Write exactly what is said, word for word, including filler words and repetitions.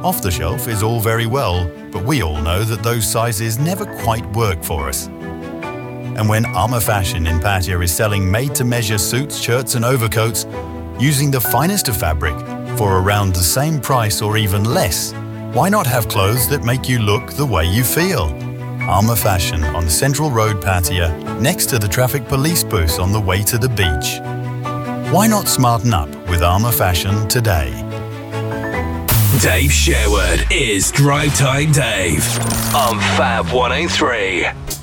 Off the shelf is all very well, but we all know that those sizes never quite work for us. And when Armour Fashion in Pattaya is selling made-to-measure suits, shirts and overcoats using the finest of fabric for around the same price or even less, why not have clothes that make you look the way you feel? Armour Fashion on Central Road, Pattaya, next to the traffic police booth on the way to the beach. Why not smarten up with Armour Fashion today? Dave Sherwood is Drive Time Dave on Fab one oh three.